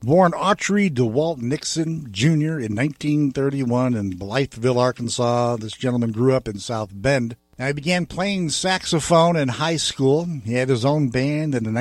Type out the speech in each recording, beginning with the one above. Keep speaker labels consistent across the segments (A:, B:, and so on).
A: Born Autry DeWalt Nixon Jr. in 1931 in Blytheville, Arkansas, this gentleman grew up in South Bend. Now, he began playing saxophone in high school. He had his own band in the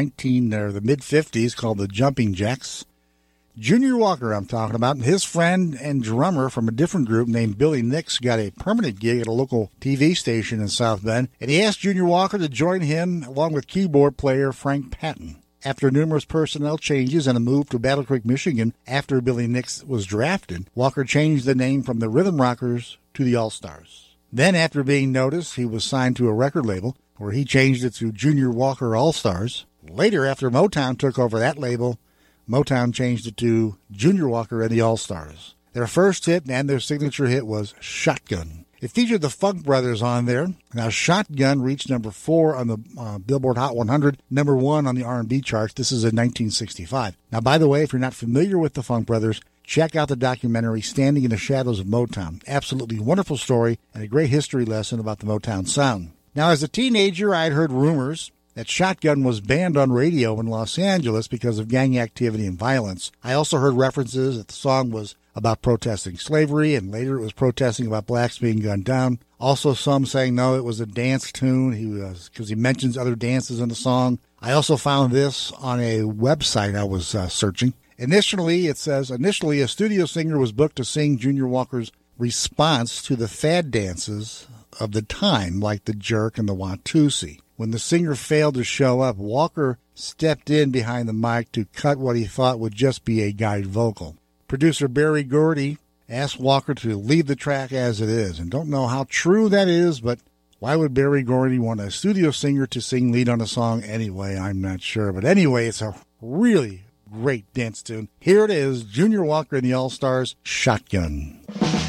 A: mid-50s called the Jumping Jacks. Junior Walker, I'm talking about, his friend and drummer from a different group named Billy Nix got a permanent gig at a local TV station in South Bend, and he asked Junior Walker to join him along with keyboard player Frank Patton. After numerous personnel changes and a move to Battle Creek, Michigan after Billy Nix was drafted, Walker changed the name from the Rhythm Rockers to the All-Stars. Then, after being noticed, he was signed to a record label where he changed it to Junior Walker All-Stars. Later, after Motown took over that label, Motown changed it to Junior Walker and the All-Stars. Their first hit and their signature hit was Shotgun. It featured the Funk Brothers on there. Now, Shotgun reached number 4 on the Billboard Hot 100, number 1 on the R&B charts. This is in 1965. Now, by the way, if you're not familiar with the Funk Brothers, check out the documentary Standing in the Shadows of Motown. Absolutely wonderful story and a great history lesson about the Motown sound. Now, as a teenager, I'd heard rumors that Shotgun was banned on radio in Los Angeles because of gang activity and violence. I also heard references that the song was about protesting slavery, and later it was protesting about blacks being gunned down. Also, some saying, no, it was a dance tune because he mentions other dances in the song. I also found this on a website I was searching. Initially, it says, a studio singer was booked to sing Junior Walker's response to the fad dances of the time, like the jerk and the Watusi. When the singer failed to show up, Walker stepped in behind the mic to cut what he thought would just be a guide vocal. Producer Barry Gordy asked Walker to leave the track as it is. And don't know how true that is, but why would Barry Gordy want a studio singer to sing lead on a song anyway? I'm not sure. But anyway, it's a really great dance tune. Here it is, Junior Walker and the All-Stars, Shotgun.